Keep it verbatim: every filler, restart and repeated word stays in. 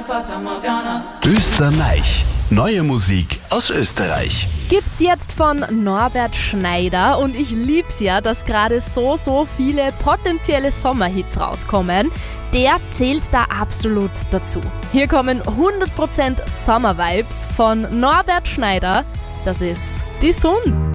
Österreich. Neue Musik aus Österreich. Gibt's jetzt von Norbert Schneider und ich lieb's ja, dass gerade so, so viele potenzielle Sommerhits rauskommen. Der zählt da absolut dazu. Hier kommen hundert Prozent Sommer-Vibes von Norbert Schneider. Das ist Die Sonne.